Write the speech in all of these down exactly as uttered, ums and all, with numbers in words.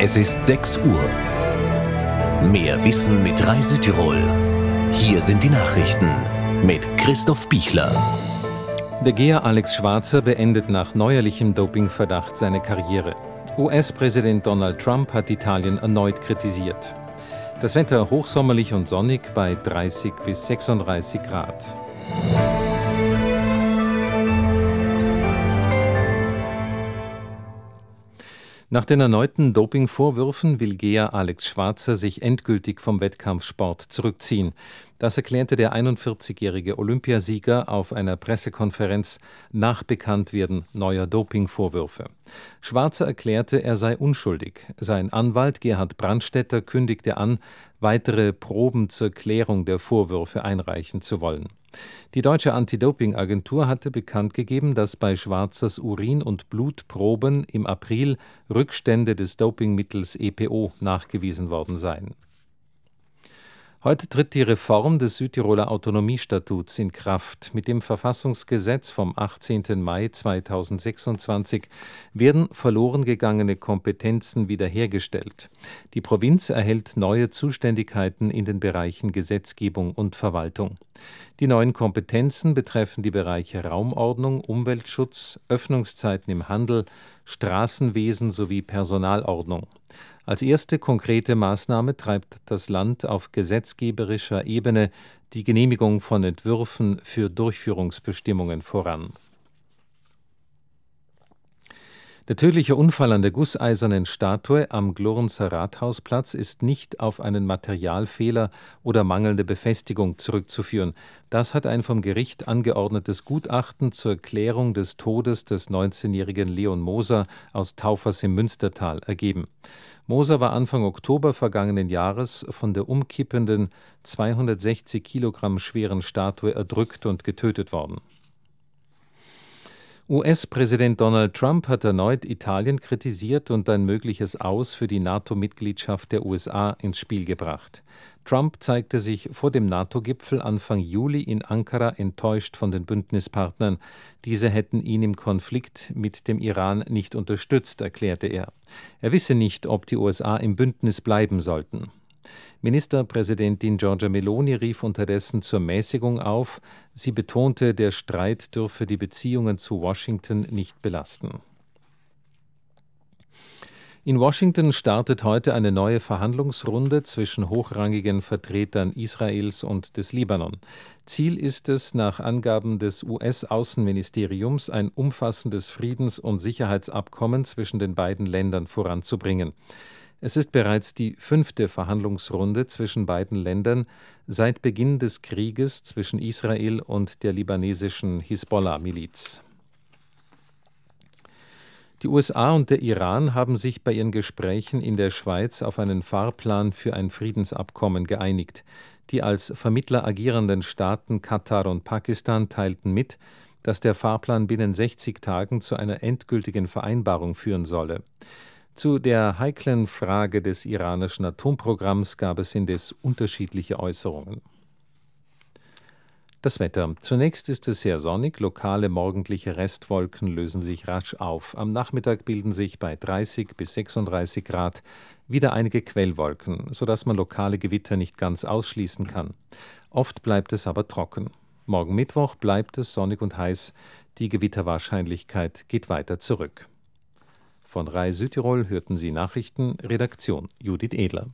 Es ist sechs Uhr. Mehr Wissen mit Rai Südtirol. Hier sind die Nachrichten mit Christoph Bichler. Der Geher Alex Schwarzer beendet nach neuerlichem Dopingverdacht seine Karriere. U S-Präsident Donald Trump hat Italien erneut kritisiert. Das Wetter hochsommerlich und sonnig bei dreißig bis sechsunddreißig Grad. Nach den erneuten Dopingvorwürfen will Geher Alex Schwarzer sich endgültig vom Wettkampfsport zurückziehen. Das erklärte der einundvierzigjährige Olympiasieger auf einer Pressekonferenz nach Bekanntwerden neuer Dopingvorwürfe. Schwarzer erklärte, er sei unschuldig. Sein Anwalt Gerhard Brandstätter kündigte an, weitere Proben zur Klärung der Vorwürfe einreichen zu wollen. Die deutsche Anti-Doping-Agentur hatte bekannt gegeben, dass bei Schwarzers Urin- und Blutproben im April Rückstände des Dopingmittels E P O nachgewiesen worden seien. Heute tritt die Reform des Südtiroler Autonomiestatuts in Kraft. Mit dem Verfassungsgesetz vom achtzehnten Mai zweitausendsechsundzwanzig werden verloren gegangene Kompetenzen wiederhergestellt. Die Provinz erhält neue Zuständigkeiten in den Bereichen Gesetzgebung und Verwaltung. Die neuen Kompetenzen betreffen die Bereiche Raumordnung, Umweltschutz, Öffnungszeiten im Handel, Straßenwesen sowie Personalordnung. Als erste konkrete Maßnahme treibt das Land auf gesetzgeberischer Ebene die Genehmigung von Entwürfen für Durchführungsbestimmungen voran. Der tödliche Unfall an der gusseisernen Statue am Glorenzer Rathausplatz ist nicht auf einen Materialfehler oder mangelnde Befestigung zurückzuführen. Das hat ein vom Gericht angeordnetes Gutachten zur Klärung des Todes des neunzehnjährigen Leon Moser aus Taufers im Münstertal ergeben. Moser war Anfang Oktober vergangenen Jahres von der umkippenden zweihundertsechzig Kilogramm schweren Statue erdrückt und getötet worden. U S-Präsident Donald Trump hat erneut Italien kritisiert und ein mögliches Aus für die NATO-Mitgliedschaft der U S A ins Spiel gebracht. Trump zeigte sich vor dem NATO-Gipfel Anfang Juli in Ankara enttäuscht von den Bündnispartnern. Diese hätten ihn im Konflikt mit dem Iran nicht unterstützt, erklärte er. Er wisse nicht, ob die U S A im Bündnis bleiben sollten. Ministerpräsidentin Giorgia Meloni rief unterdessen zur Mäßigung auf. Sie betonte, der Streit dürfe die Beziehungen zu Washington nicht belasten. In Washington startet heute eine neue Verhandlungsrunde zwischen hochrangigen Vertretern Israels und des Libanon. Ziel ist es, nach Angaben des U S-Außenministeriums ein umfassendes Friedens- und Sicherheitsabkommen zwischen den beiden Ländern voranzubringen. Es ist bereits die fünfte Verhandlungsrunde zwischen beiden Ländern seit Beginn des Krieges zwischen Israel und der libanesischen Hisbollah-Miliz. Die U S A und der Iran haben sich bei ihren Gesprächen in der Schweiz auf einen Fahrplan für ein Friedensabkommen geeinigt. Die als Vermittler agierenden Staaten Katar und Pakistan teilten mit, dass der Fahrplan binnen sechzig Tagen zu einer endgültigen Vereinbarung führen solle. Zu der heiklen Frage des iranischen Atomprogramms gab es indes unterschiedliche Äußerungen. Das Wetter. Zunächst ist es sehr sonnig, lokale morgendliche Restwolken lösen sich rasch auf. Am Nachmittag bilden sich bei dreißig bis sechsunddreißig Grad wieder einige Quellwolken, sodass man lokale Gewitter nicht ganz ausschließen kann. Oft bleibt es aber trocken. Morgen Mittwoch bleibt es sonnig und heiß, die Gewitterwahrscheinlichkeit geht weiter zurück. Von Rai Südtirol hörten Sie Nachrichten, Redaktion Judith Edler.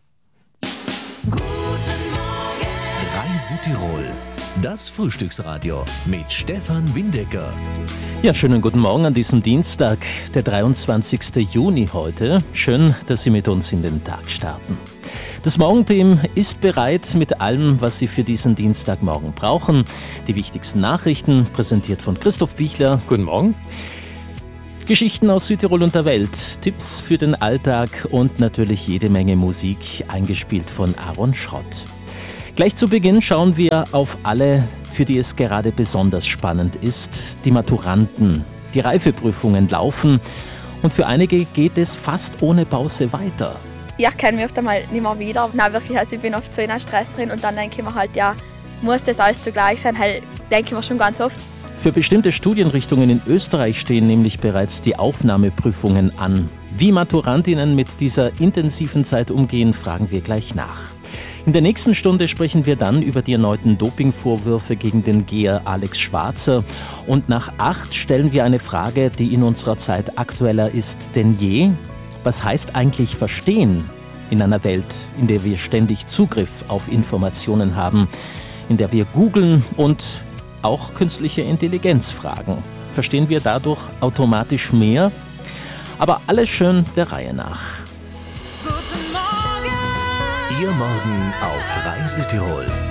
Guten Morgen! Rai Südtirol, das Frühstücksradio mit Stefan Windecker. Ja, schönen guten Morgen an diesem Dienstag, der dreiundzwanzigsten Juni heute. Schön, dass Sie mit uns in den Tag starten. Das Morgenteam ist bereit mit allem, was Sie für diesen Dienstagmorgen brauchen. Die wichtigsten Nachrichten, präsentiert von Christoph Bichler. Guten Morgen. Geschichten aus Südtirol und der Welt, Tipps für den Alltag und natürlich jede Menge Musik, eingespielt von Aaron Schrott. Gleich zu Beginn schauen wir auf alle, für die es gerade besonders spannend ist, die Maturanten. Die Reifeprüfungen laufen und für einige geht es fast ohne Pause weiter. Ich kenne mich oft einmal nicht mehr wieder. Nein, wirklich, also ich bin oft so in einem Stress drin und dann denke ich mir halt, ja, muss das alles zugleich sein, halt, denke ich mir schon ganz oft. Für bestimmte Studienrichtungen in Österreich stehen nämlich bereits die Aufnahmeprüfungen an. Wie Maturantinnen mit dieser intensiven Zeit umgehen, fragen wir gleich nach. In der nächsten Stunde sprechen wir dann über die erneuten Dopingvorwürfe gegen den Geher Alex Schwarzer. Und nach acht stellen wir eine Frage, die in unserer Zeit aktueller ist denn je. Was heißt eigentlich verstehen in einer Welt, in der wir ständig Zugriff auf Informationen haben, in der wir googeln und auch künstliche Intelligenz fragen? Verstehen wir dadurch automatisch mehr? Aber alles schön der Reihe nach. Ihr Morgen auf Reise Tirol.